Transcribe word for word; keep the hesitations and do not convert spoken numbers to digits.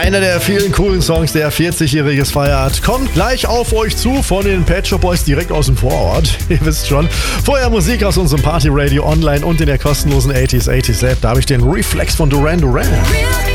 Einer der vielen coolen Songs, der vierzigjähriges feiert, kommt gleich auf euch zu von den Pet Shop Boys direkt aus dem Vorort. Ihr wisst schon. Vorher Musik aus unserem Party Radio online und in der kostenlosen achtziger achtziger App. Da habe ich den Reflex von Duran Duran.